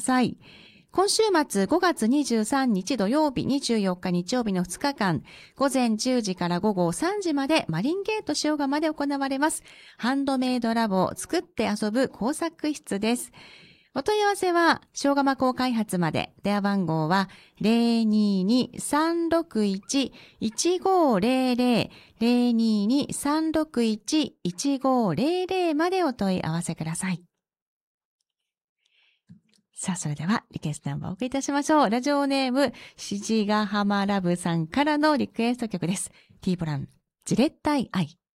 さい。今週末5月23日土曜日、24日日曜日の2日間、午前10時から午後3時までマリンゲート塩釜で行われます。ハンドメイドラボ作って遊ぶ工作室です。お問い合わせは塩釜工開発まで。電話番号は 022-361-1500 022-361-1500 までお問い合わせください。さあ、それではリクエストナンバーをお送りいたしましょう。ラジオネーム、しじがはまラブさんからのリクエスト曲です。T プラン、じれったい愛。